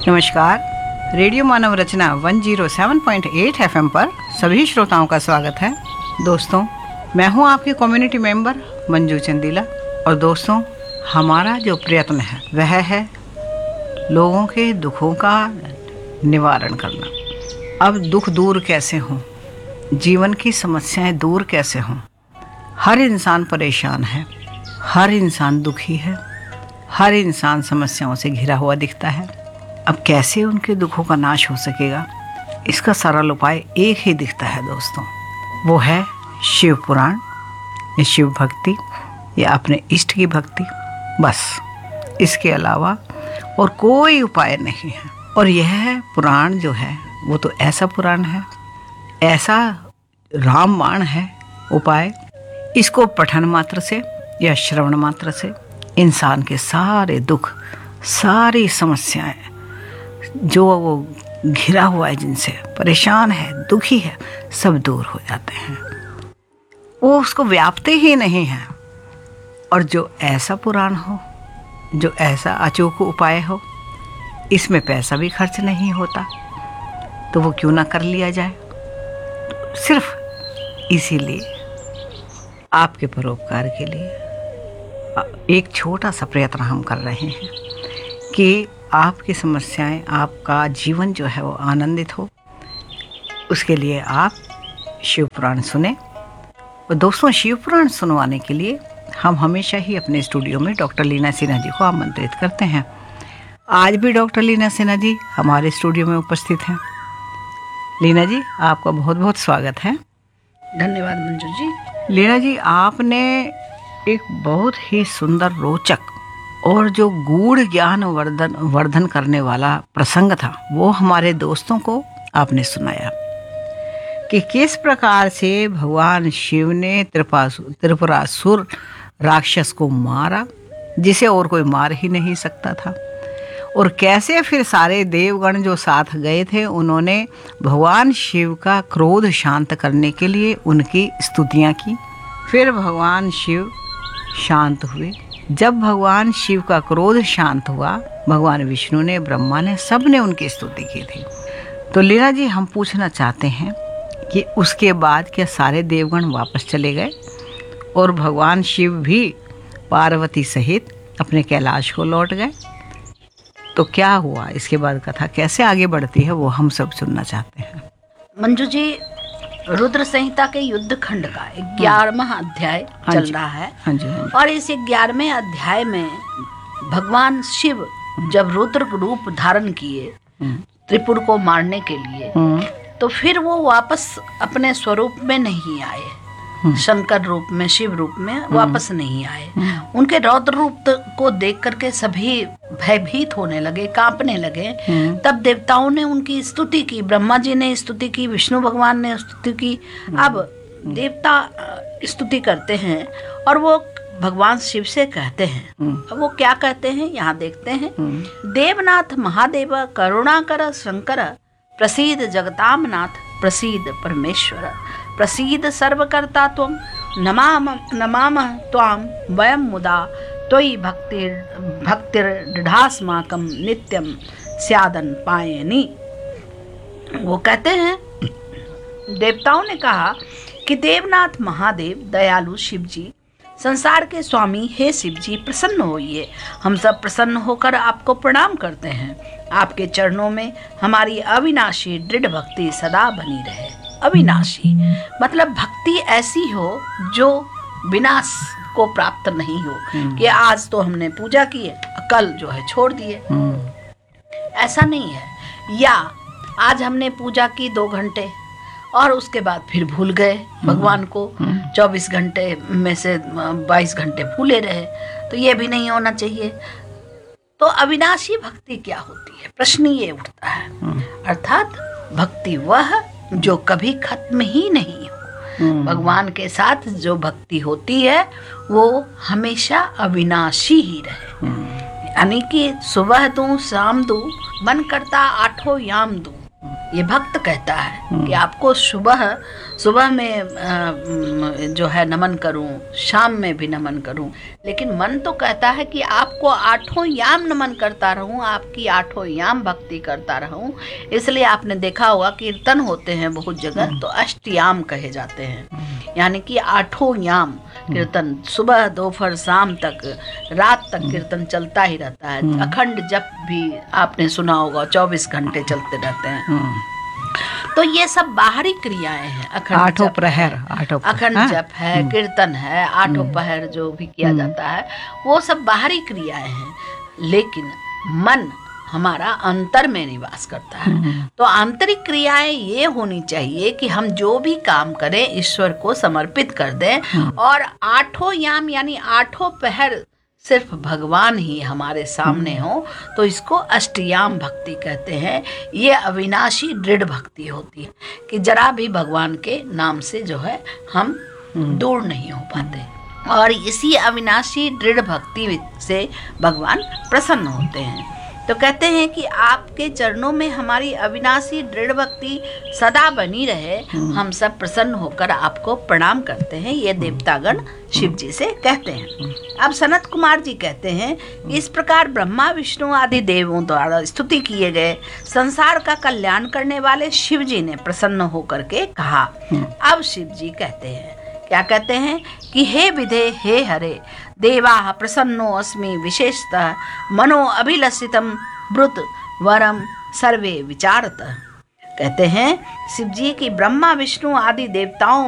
नमस्कार। रेडियो मानव रचना 107.8 एफएम पर सभी श्रोताओं का स्वागत है। दोस्तों, मैं हूं आपकी कम्युनिटी मेंबर मंजू चंदीला। और दोस्तों, हमारा जो प्रयत्न है वह है लोगों के दुखों का निवारण करना। अब दुख दूर कैसे हों, जीवन की समस्याएं दूर कैसे हों। हर इंसान परेशान है, हर इंसान दुखी है, हर इंसान समस्याओं से घिरा हुआ दिखता है। अब कैसे उनके दुखों का नाश हो सकेगा, इसका सरल उपाय एक ही दिखता है दोस्तों, वो है शिव पुराण या शिव भक्ति या अपने इष्ट की भक्ति। बस इसके अलावा और कोई उपाय नहीं है। और यह पुराण जो है वो तो ऐसा पुराण है, ऐसा रामबाण है उपाय। इसको पठन मात्र से या श्रवण मात्र से इंसान के सारे दुख, सारी समस्याएं, जो वो घिरा हुआ है, जिनसे परेशान है, दुखी है, सब दूर हो जाते हैं। वो उसको व्यापते ही नहीं हैं। और जो ऐसा पुराण हो, जो ऐसा अचूक उपाय हो, इसमें पैसा भी खर्च नहीं होता, तो वो क्यों ना कर लिया जाए। सिर्फ इसीलिए आपके परोपकार के लिए एक छोटा सा प्रयत्न हम कर रहे हैं कि आपकी समस्याएं, आपका जीवन जो है वो आनंदित हो। उसके लिए आप शिव पुराण सुने। और दोस्तों, शिव पुराण सुनवाने के लिए हम हमेशा ही अपने स्टूडियो में डॉक्टर लीना सिन्हा जी को आमंत्रित करते हैं। आज भी डॉक्टर लीना सिन्हा जी हमारे स्टूडियो में उपस्थित हैं। लीना जी, आपका बहुत बहुत स्वागत है। धन्यवाद मंजू जी। लीना जी, आपने एक बहुत ही सुंदर, रोचक और जो गूढ़ ज्ञान वर्धन करने वाला प्रसंग था, वो हमारे दोस्तों को आपने सुनाया कि किस प्रकार से भगवान शिव ने त्रिपुरासुर राक्षस को मारा, जिसे और कोई मार ही नहीं सकता था। और कैसे फिर सारे देवगण जो साथ गए थे, उन्होंने भगवान शिव का क्रोध शांत करने के लिए उनकी स्तुतियां की। फिर भगवान शिव शांत हुए। जब भगवान शिव का क्रोध शांत हुआ, भगवान विष्णु ने, ब्रह्मा ने, सब ने उनकी स्तुति की थी। तो लीना जी, हम पूछना चाहते हैं कि उसके बाद क्या सारे देवगण वापस चले गए और भगवान शिव भी पार्वती सहित अपने कैलाश को लौट गए? तो क्या हुआ इसके बाद, कथा कैसे आगे बढ़ती है, वो हम सब सुनना चाहते हैं। मंजू जी, रुद्र संहिता के युद्ध खंड का 11वां अध्याय चल रहा है। हाँ जी। और इस 11वें अध्याय में भगवान शिव जब रुद्र रूप धारण किए त्रिपुर को मारने के लिए, तो फिर वो वापस अपने स्वरूप में नहीं आए। शंकर रूप में, शिव रूप में वापस नहीं आए। उनके रौद्र रूप को देख करके सभी भयभीत होने लगे, कांपने लगे। तब देवताओं ने उनकी स्तुति की, ब्रह्मा जी ने स्तुति की, विष्णु भगवान ने स्तुति की। अब देवता स्तुति करते हैं और वो भगवान शिव से कहते हैं। अब वो क्या कहते हैं, यहाँ देखते हैं। देवनाथ महादेव करुणाकर शंकर, प्रसीद जगतामनाथ, प्रसीद परमेश्वर, प्रसीद सर्वकर्ता त्वं, नमामः त्वां वयं मुदा त्वयि भक्तिर्दृढास्माकं नित्यं स्यादन पायनि। वो कहते हैं, देवताओं ने कहा कि देवनाथ महादेव, दयालु शिव जी, संसार के स्वामी, हे शिव जी, प्रसन्न होइए। हम सब प्रसन्न होकर आपको प्रणाम करते हैं। आपके चरणों में हमारी अविनाशी दृढ़ भक्ति सदा बनी रहे। अविनाशी मतलब भक्ति ऐसी हो जो विनाश को प्राप्त नहीं हो, कि आज तो हमने पूजा की है, कल जो है छोड़ दिए, ऐसा नहीं है। या आज हमने पूजा की 2 घंटे और उसके बाद फिर भूल गए भगवान को, 24 घंटे में से 22 घंटे भूले रहे, तो ये भी नहीं होना चाहिए। तो अविनाशी भक्ति क्या होती है, प्रश्न ये उठता है। अर्थात भक्ति वह जो कभी खत्म ही नहीं हो। भगवान के साथ जो भक्ति होती है वो हमेशा अविनाशी ही रहे। यानी कि सुबह दूं शाम दूं, मन करता आठों याम दूं, ये भक्त कहता है कि आपको सुबह में जो है नमन करूं, शाम में भी नमन करूं, लेकिन मन तो कहता है कि आपको आठों याम नमन करता रहूं, आपकी आठों याम भक्ति करता रहूं। इसलिए आपने देखा होगा कीर्तन होते हैं बहुत जगह तो अष्टयाम कहे जाते हैं, यानी कि आठों याम कीर्तन, सुबह दोपहर शाम तक, रात तक कीर्तन चलता ही रहता है। अखंड जप भी आपने सुना होगा, 24 घंटे चलते रहते हैं। तो ये सब बाहरी क्रियाएं हैं। आठों प्रहर, अखंड जप है, कीर्तन है, आठों प्रहर जो भी किया जाता है वो सब बाहरी क्रियाएं हैं। लेकिन मन हमारा अंतर में निवास करता है। तो आंतरिक क्रियाएं ये होनी चाहिए कि हम जो भी काम करें ईश्वर को समर्पित कर दें, और आठों याम यानी आठों पहर सिर्फ भगवान ही हमारे सामने हो, तो इसको अष्टयाम भक्ति कहते हैं। ये अविनाशी दृढ़ भक्ति होती है कि जरा भी भगवान के नाम से जो है हम दूर नहीं हो पाते, और इसी अविनाशी दृढ़ भक्ति से भगवान प्रसन्न होते हैं। तो कहते हैं कि आपके चरणों में हमारी अविनाशी दृढ़ भक्ति सदा बनी रहे, हम सब प्रसन्न होकर आपको प्रणाम करते हैं, ये देवतागण शिव जी से कहते हैं। अब सनत कुमार जी कहते हैं, इस प्रकार ब्रह्मा विष्णु आदि देवों द्वारा स्तुति किए गए संसार का कल्याण करने वाले शिव जी ने प्रसन्न होकर के कहा। अब शिव जी कहते हैं, क्या कहते हैं कि हे विधे हे हरे देवा प्रसन्नो अस्मि विशेषतः मनो अभिलषितम ब्रुत वरम सर्वे विचारत। कहते हैं शिव जी की ब्रह्मा विष्णु आदि देवताओं